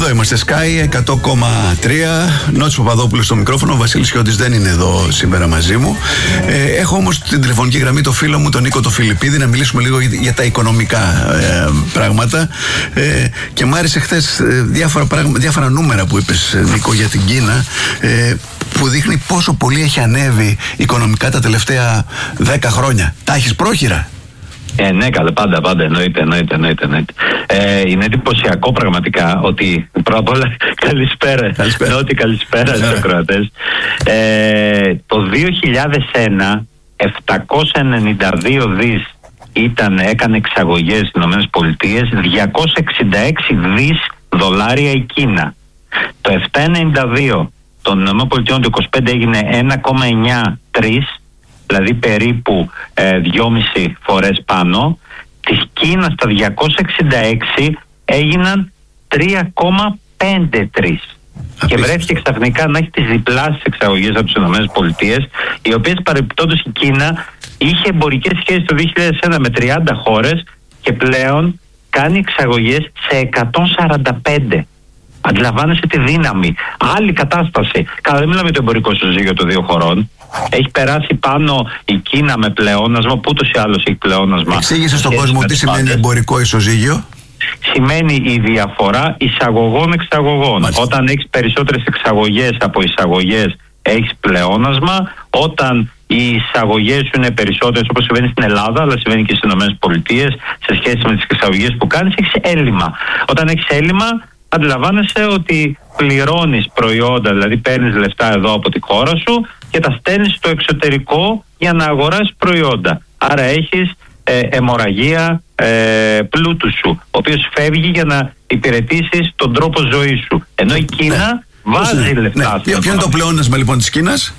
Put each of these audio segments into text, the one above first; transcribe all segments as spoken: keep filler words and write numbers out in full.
Εδώ είμαστε Sky εκατό κόμμα τρία. Νότης Παπαδόπουλος στο μικρόφωνο. Ο Βασίλης Χιώτης δεν είναι εδώ σήμερα μαζί μου. Ε, έχω όμως την τηλεφωνική γραμμή το φίλο μου τον Νίκο το Φιλιππίδη να μιλήσουμε λίγο για τα οικονομικά ε, πράγματα. Ε, και μου άρεσε χθες ε, διάφορα, πράγμα, διάφορα νούμερα που είπες, Νίκο, για την Κίνα. Ε, που δείχνει πόσο πολύ έχει ανέβει οικονομικά τα τελευταία δέκα χρόνια. Τα έχεις πρόχειρα? Ε, ναι, καλά, πάντα, πάντα, εννοείται, εννοείται, εννοείται, εννοείται. Ε, είναι εντυπωσιακό πραγματικά ότι, πρώτα απ' όλα, καλησπέρα, καλησπέρα. Νότι, καλησπέρα στους ακροατές. Ε, το δύο χιλιάδες ένα, επτακόσια ενενήντα δύο δις ήταν, έκανε εξαγωγές στις Ηνωμένες Πολιτείες, διακόσια εξήντα έξι δις δολάρια η Κίνα. Το επτακόσια ενενήντα δύο των Ηνωμένων Πολιτειών, το είκοσι πέντε έγινε ένα κόμμα εννιά τρία, δηλαδή περίπου ε, δυόμιση φορές πάνω. Της Κίνας τα διακόσια εξήντα έξι έγιναν τρία κόμμα πέντε τρία. Και βρέθηκε ξαφνικά να έχει τις διπλάσεις εξαγωγές από τις ΗΠΑ, οι οποίες παρεπιπτόντως η Κίνα είχε εμπορικές σχέσεις το δύο χιλιάδες ένα με τριάντα χώρες και πλέον κάνει εξαγωγές σε εκατόν σαράντα πέντε. Αντιλαμβάνεσαι τη δύναμη. Άλλη κατάσταση. Καλά, δεν μιλάμε για το εμπορικό ισοζύγιο των δύο χωρών. Έχει περάσει πάνω η Κίνα με πλεόνασμα, που ούτως ή άλλως έχει πλεόνασμα. Εξήγησε στον κόσμο τι σημαίνει εμπορικό ισοζύγιο. Σημαίνει η διαφορά εισαγωγών-εξαγωγών. Όταν έχεις περισσότερες εξαγωγές από εισαγωγές, έχεις πλεόνασμα. Όταν οι εισαγωγές σου είναι περισσότερες, όπως συμβαίνει στην Ελλάδα, αλλά συμβαίνει και στις ΗΠΑ, σε σχέση με τις εξαγωγές που κάνεις, έχεις έλλειμμα. Όταν έχεις έλλειμμα, αντιλαμβάνεσαι ότι πληρώνεις προϊόντα, δηλαδή παίρνεις λεφτά εδώ από τη χώρα σου και τα στέλνεις στο εξωτερικό για να αγοράσεις προϊόντα. Άρα έχεις ε, αιμορραγία ε, πλούτου σου, ο οποίος φεύγει για να υπηρετήσεις τον τρόπο ζωής σου. Ενώ η Κίνα ναι. βάζει ναι. λεφτά. Ναι. Ποιο είναι το πλεόνασμα λοιπόν της Κίνας?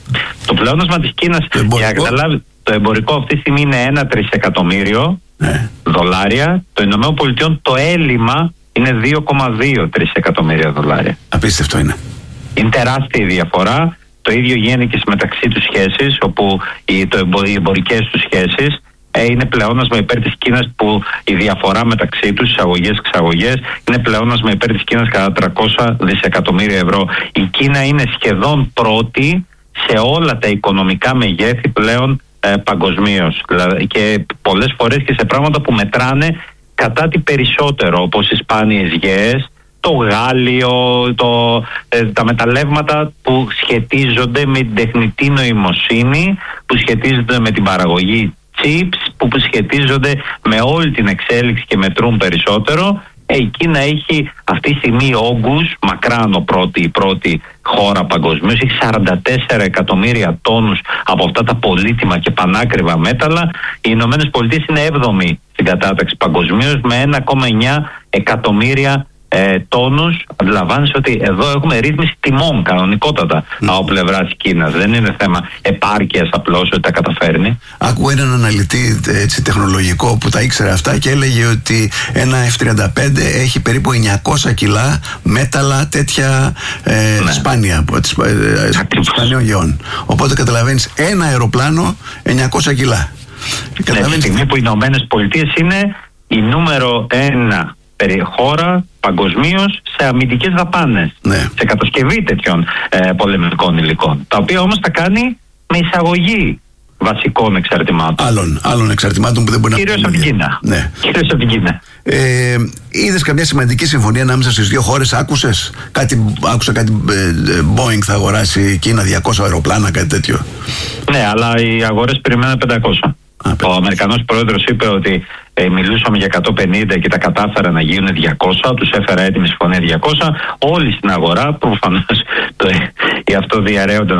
Το πλεόνασμα της Κίνας, για να καταλάβει, το εμπορικό αυτή τη στιγμή είναι ένα τρισεκατομμύριο ναι. δολάρια. Το Ηνωμένων Πολιτειών το έλλειμμα είναι δύο κόμμα δύο τρισεκατομμύρια δολάρια. Απίστευτο είναι. Είναι τεράστια η διαφορά. Το ίδιο γίνεται και στις μεταξύ τους σχέσεις, όπου οι, το εμπο, οι εμπορικές τους σχέσεις ε, είναι πλεόνασμα υπέρ της Κίνας, που η διαφορά μεταξύ τους, εισαγωγές-εξαγωγές, είναι πλεόνασμα υπέρ της Κίνας κατά τριακόσια δισεκατομμύρια ευρώ. Η Κίνα είναι σχεδόν πρώτη σε όλα τα οικονομικά μεγέθη πλέον ε, παγκοσμίως. Δηλαδή, και πολλές φορές και σε πράγματα που μετράνε κατά τι περισσότερο, όπως οι σπάνιες γέες, το γάλλιο, το, ε, τα μεταλλεύματα που σχετίζονται με την τεχνητή νοημοσύνη, που σχετίζονται με την παραγωγή chips, που, που σχετίζονται με όλη την εξέλιξη και μετρούν περισσότερο. Ε, η Κίνα έχει αυτή τη στιγμή όγκους, μακράν ο πρώτη, η πρώτη χώρα παγκοσμίως, έχει σαράντα τέσσερα εκατομμύρια τόνους από αυτά τα πολύτιμα και πανάκριβα μέταλλα. Οι Ηνωμένες Πολιτείες είναι έβδομη στην κατάταξη παγκοσμίως με ένα κόμμα εννιά εκατομμύρια ε, τόνους. Αντιλαμβάνεσαι ότι εδώ έχουμε ρύθμιση τιμών κανονικότατα mm. από πλευράς Κίνας. Δεν είναι θέμα επάρκειας απλώς ότι τα καταφέρνει. Άκουγα έναν αναλυτή έτσι, τεχνολογικό που τα ήξερε αυτά και έλεγε ότι ένα εφ τριάντα πέντε έχει περίπου εννιακόσια κιλά μέταλλα τέτοια ε, ναι. σπάνια, ε, σπανίων γεών. Οπότε καταλαβαίνεις, ένα αεροπλάνο εννιακόσια κιλά. Ναι, τη στιγμή που οι Ηνωμένες Πολιτείες είναι η νούμερο ένα χώρα παγκοσμίως σε αμυντικές δαπάνες, ναι. σε κατασκευή τέτοιων ε, πολεμικών υλικών, τα οποία όμως τα κάνει με εισαγωγή βασικών εξαρτημάτων. Άλλων, άλλων εξαρτημάτων που δεν μπορεί Κυρίως να... από την Κίνα. Ναι. Κυρίως από την Κίνα. Ε, είδες καμιά σημαντική συμφωνία ανάμεσα στις δύο χώρες? Άκουσες κάτι, άκουσα κάτι ε, Boeing θα αγοράσει η Κίνα διακόσια αεροπλάνα, κάτι τέτοιο? Ναι, αλλά οι αγορές περιμένουν πεντακόσια. Α, ο Αμερικανός πρόεδρος είπε ότι ε, μιλούσαμε για εκατόν πενήντα και τα κατάφερα να γίνουν διακόσια, τους έφερα έτοιμη συμφωνία διακόσια. Όλοι στην αγορά, προφανώς οι αυτοδιαρρέονται